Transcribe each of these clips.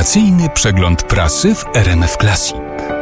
Wakacyjny przegląd prasy w RMF Classic.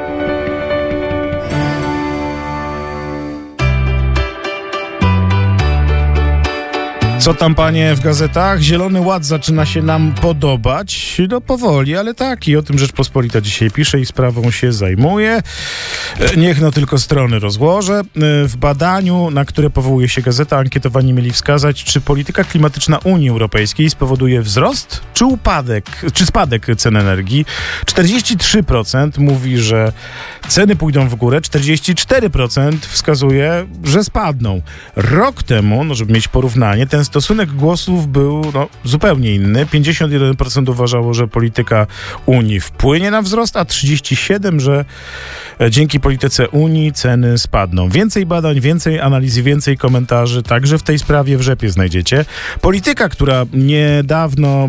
Co tam, panie, w gazetach? Zielony Ład zaczyna się nam podobać. No powoli, ale tak. I o tym Rzeczpospolita dzisiaj pisze i sprawą się zajmuje. Niech no tylko strony rozłożę. W badaniu, na które powołuje się gazeta, ankietowani mieli wskazać, czy polityka klimatyczna Unii Europejskiej spowoduje wzrost, czy spadek cen energii. 43% mówi, że ceny pójdą w górę, 44% wskazuje, że spadną. Rok temu, żeby mieć porównanie, ten stosunek głosów był zupełnie inny. 51% uważało, że polityka Unii wpłynie na wzrost, a 37%, że dzięki polityce Unii ceny spadną. Więcej badań, więcej analiz, więcej komentarzy, także w tej sprawie w Rzepie znajdziecie. Polityka, która niedawno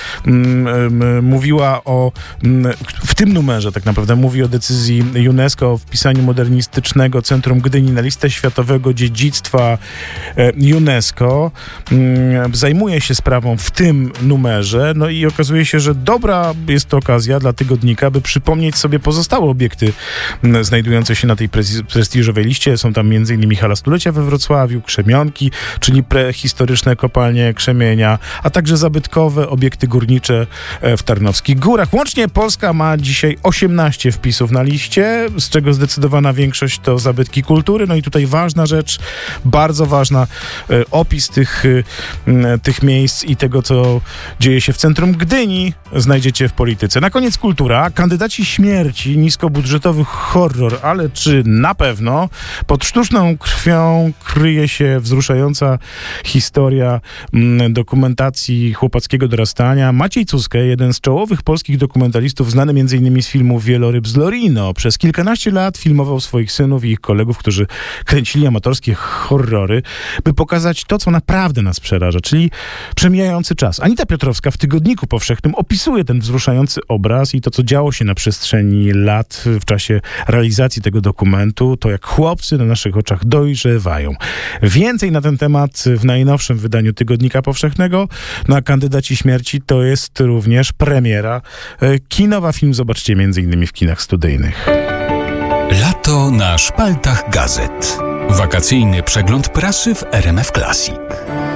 mówiła w tym numerze tak naprawdę mówi o decyzji UNESCO o wpisaniu modernistycznego centrum Gdyni na listę światowego dziedzictwa UNESCO. Zajmuje się sprawą w tym numerze, no i okazuje się, że dobra jest to okazja dla tygodnika, by przypomnieć sobie pozostałe obiekty znajdujące się na tej prestiżowej liście. Są tam m.in. Hala Stulecia we Wrocławiu, Krzemionki, czyli prehistoryczne kopalnie krzemienia, a także zabytkowe obiekty górnicze w Tarnowskich Górach. Łącznie Polska ma dzisiaj 18 wpisów na liście, z czego zdecydowana większość to zabytki kultury. No i tutaj ważna rzecz, bardzo ważna, opis tych miejsc i tego, co dzieje się w centrum Gdyni, znajdziecie w polityce. Na koniec kultura. Kandydaci śmierci, niskobudżetowy horror, ale czy na pewno? Pod sztuczną krwią kryje się wzruszająca historia dokumentacji chłopackiego dorastania. Maciej Cuske, jeden z czołowych polskich dokumentalistów, znany m.in. z filmu Wieloryb z Lorino. Przez kilkanaście lat filmował swoich synów i ich kolegów, którzy kręcili amatorskie horrory, by pokazać to, co naprawdę nas przeraża, czyli przemijający czas. Anita Piotrowska w Tygodniku Powszechnym opisuje ten wzruszający obraz i to, co działo się na przestrzeni lat w czasie realizacji tego dokumentu, to jak chłopcy na naszych oczach dojrzewają. Więcej na ten temat w najnowszym wydaniu Tygodnika Powszechnego. Na Kandydaci śmierci to jest również premiera kinowa. Film zobaczcie m.in. w kinach studyjnych. Lato na szpaltach gazet. Wakacyjny przegląd prasy w RMF Classic.